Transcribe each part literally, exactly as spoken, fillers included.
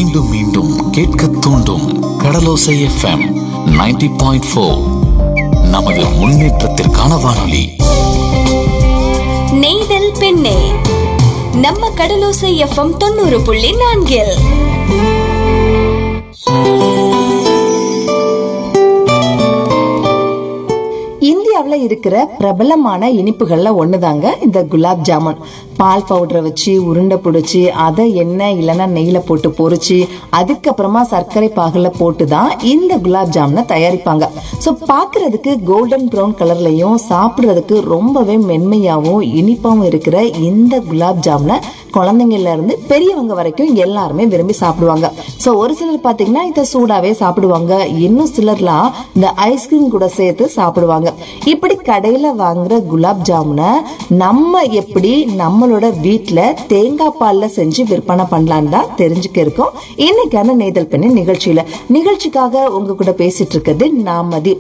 மீண்டும் மீண்டும் கேட்க தூண்டும் கடலோசை எஃப்எம் நைன்டி பாயிண்ட் ஃபோர். நமது முன்னேற்றத்திற்கான வானொலி. நெய்தல் பெண்ணே, நம்ம கடலோசை எஃப்எம் தொண்ணூறு புள்ளி நான்கில். இந்தியாவுல இருக்கிற பிரபலமான இனிப்புகள்ல ஒண்ணுதாங்க இந்த குலாப் ஜாமுன். பால் பவுடரை வச்சு உருண்டை பிடிச்சி அதை எண்ணெய் இல்லைன்னா நெய்ல போட்டு பொரிச்சு அதுக்கப்புறமா சர்க்கரை பாகுல போட்டுதான் இந்த குலாப் ஜாமுனை தயாரிப்பாங்க. சோ பாக்குறதுக்கு கோல்டன் ப்ரௌன் கலர்லயும் சாப்பிடுறதுக்கு ரொம்பவே மென்மையாவும் இனிப்பாவும் இருக்கிற இந்த குலாப் ஜாமுனை குழந்தைங்கள்ல இருந்து பெரியவங்க வரைக்கும் எல்லாருமே விரும்பி சாப்பிடுவாங்க. சோ ஒரு சிலர் பாத்தீங்கன்னா இதை சூடாவே சாப்பிடுவாங்க, இன்னும் சிலர்லாம் இந்த ஐஸ்கிரீம் கூட சேர்த்து சாப்பிடுவாங்க. இப்படி கடையில வாங்குற குலாப் ஜாமுனை நம்ம எப்படி நம்மளோட வீட்டுல தேங்காய் பால்ல செஞ்சு விற்பனை பண்ணலான்னு தான் தெரிஞ்சுக்க இருக்கோம் இன்னைக்கான நெய்தல் பெண்ணு நிகழ்ச்சியில. நிகழ்ச்சிக்காக உங்க கூட பேசிட்டு இருக்கிறது நாமதி.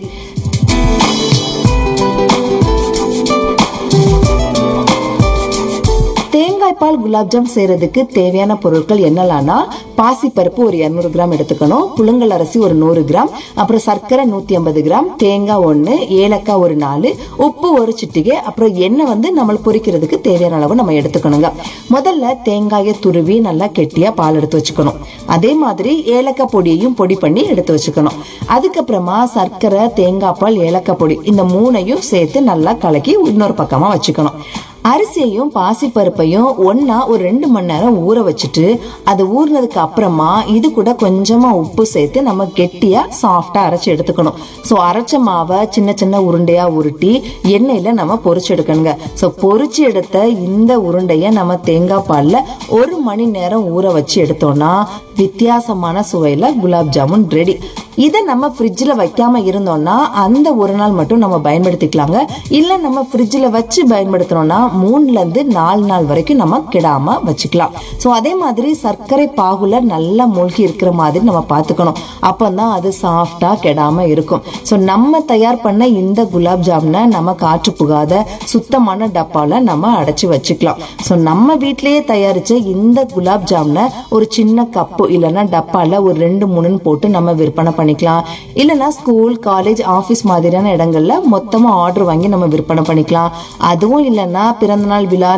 தேங்காய் பால் குலாப்ஜாம் செய்யறதுக்கு தேவையான பொருட்கள் என்னலாம்னா, பாசி பருப்பு ஒரு இருநூறு கிராம் எடுத்துக்கணும், புழுங்கல் அரிசி ஒரு நூறு கிராம், அப்புறம் சர்க்கரை நூத்தி ஐம்பது கிராம், தேங்காய் ஒண்ணு, ஏலக்காய் ஒரு நாலு, உப்பு ஒரு சிட்டிகை, அப்புறம் எண்ணெய் வந்து நம்ம பொரிக்கிறதுக்கு தேவையான அளவு நம்ம எடுத்துக்கணுங்க. முதல்ல தேங்காயை துருவி நல்லா கெட்டியா பால் எடுத்து வச்சுக்கணும். அதே மாதிரி ஏலக்காய் பொடியையும் பொடி பண்ணி எடுத்து வச்சுக்கணும். அதுக்கப்புறமா சர்க்கரை, தேங்காய் பால், ஏலக்காய் பொடி இந்த மூணையும் சேர்த்து நல்லா கலக்கி இன்னொரு பக்கமா வச்சுக்கணும். அரிசியையும் பாசி பருப்பையும் ஒன்னா ஒரு ரெண்டு மணி நேரம் ஊற வச்சுட்டு அது ஊறினதுக்கு அப்புறமா இது கூட கொஞ்சமா உப்பு சேர்த்து நம்ம கெட்டியா சாஃப்டா அரைச்சு எடுத்துக்கணும். சோ அரைச்ச மாவை சின்ன சின்ன உருண்டையா உருட்டி எண்ணெயில நம்ம பொரிச்சு எடுக்கணுங்க. சோ பொரிச்சு எடுத்த இந்த உருண்டைய நம்ம தேங்காய் பால்ல ஒரு மணி நேரம் ஊற வச்சு எடுத்தோம்னா வித்தியாசமான சுவையில குலாப் ஜாமுன் ரெடி. இதை நம்ம ஃப்ரிட்ஜ்ல வைக்காம இருந்தோம்னா அந்த ஒரு நாள் மட்டும் நம்ம பயன்படுத்திக்கலாங்க. இல்ல நம்ம ஃப்ரிட்ஜ்ல வச்சு பயன்படுத்தணும்னா மூணுல இருந்து நாலு நாள் வரைக்கும் நம்ம கிடாம வச்சுக்கலாம். சோ அதே மாதிரி சர்க்கரை பாகுல நல்லா மூழ்கி இருக்கிற மாதிரி நம்ம பாத்துக்கணும். அப்பதான் அது சாஃப்டா கெடாம இருக்கும். சோ நம்ம தயார் பண்ண இந்த குலாப் ஜாமுனை நம்ம காற்று புகாத சுத்தமான டப்பால நம்ம அடைச்சு வச்சுக்கலாம். சோ நம்ம வீட்லயே தயாரிச்ச இந்த குலாப் ஜாமுனை ஒரு சின்ன கப்பு இல்லைன்னா டப்பால ஒரு ரெண்டு மூணுன்னு போட்டு நம்ம விற்பனை பண்ணிக்கலாம். இல்லைன்னா ஸ்கூல், காலேஜ், ஆபீஸ் மாதிரியான இடங்கள்ல மொத்தமா ஆர்டர் வாங்கி நம்ம விற்பனை பண்ணிக்கலாம். அதுவும் இல்லைன்னா பிறந்தநாள் விழா,